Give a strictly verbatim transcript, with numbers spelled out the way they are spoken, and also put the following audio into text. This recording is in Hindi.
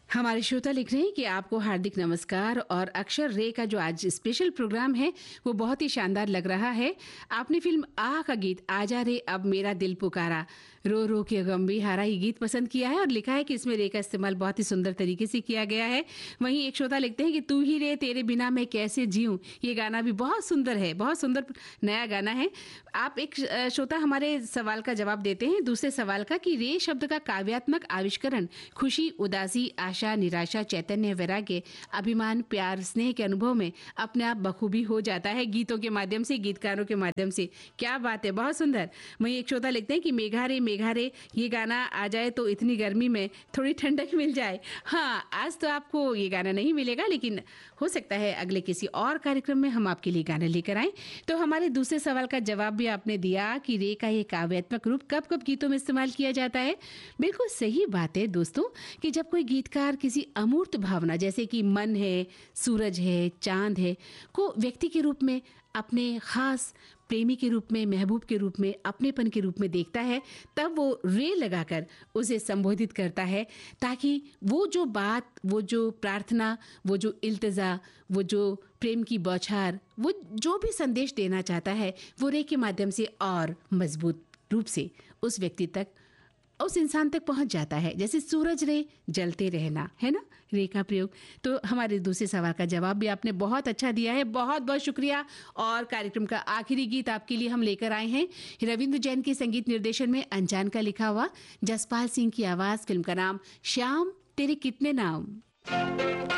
हमारे श्रोता लिख रहे हैं कि आपको हार्दिक नमस्कार और अक्षर रे का जो आज स्पेशल प्रोग्राम है वो बहुत ही शानदार लग रहा है। आपने फिल्म आह का गीत आजा रे अब मेरा दिल पुकारा रो रो के गम भी हारा ये गीत पसंद किया है और लिखा है कि इसमें रे का इस्तेमाल बहुत ही सुंदर तरीके से किया गया है। वहीं एक श्रोता लिखते हैं कि तू ही रे तेरे बिना मैं कैसे जीऊं, ये गाना भी बहुत सुंदर है, बहुत सुंदर नया गाना है। आप एक श्रोता हमारे सवाल का जवाब देते हैं दूसरे सवाल का कि रे शब्द का काव्यात्मक आविष्करण खुशी, उदासी, आशा, निराशा, चैतन्य, वैराग्य, अभिमान, प्यार, स्नेह के अनुभव में अपने आप बखूबी हो जाता है गीतों के माध्यम से, गीतकारों के माध्यम से। क्या बात है, बहुत सुंदर। वहीं एक श्रोता लिखते हैं कि मेघा रे मेघा रे ये गाना आ जाए तो इतनी गर्मी में थोड़ी ठंडक मिल जाए। हाँ, आज तो आपको ये गाना नहीं मिलेगा, लेकिन हो सकता है अगले किसी और कार्यक्रम में हम आपके लिए गाना लेकर आएं। तो हमारे दूसरे सवाल का जवाब भी आपने दिया कि रे का ये काव्यात्मक रूप कब कब गीतों में इस्तेमाल किया जाता है। बिल्कुल सही बात है दोस्तों कि जब कोई गीतकार किसी अमूर्त भावना जैसे कि मन है, सूरज है, चांद है को व्यक्ति के रूप में, अपने खास प्रेमी के रूप में, महबूब के रूप में, अपनेपन के रूप में देखता है, तब वो रे लगाकर उसे संबोधित करता है ताकि वो जो बात, वो जो प्रार्थना, वो जो इल्तिजा, वो जो प्रेम की बौछार, वो जो भी संदेश देना चाहता है वो रे के माध्यम से और मजबूत रूप से उस व्यक्ति तक, उस इंसान तक पहुंच जाता है। जैसे सूरज रे जलते रहना है ना, रे का प्रयोग। तो हमारे दूसरे सवाल का जवाब भी आपने बहुत अच्छा दिया है, बहुत बहुत शुक्रिया। और कार्यक्रम का आखिरी गीत आपके लिए हम लेकर आए हैं रविंद्र जैन के संगीत निर्देशन में अनजान का लिखा हुआ, जसपाल सिंह की आवाज, फिल्म का नाम श्याम तेरे कितने नाम।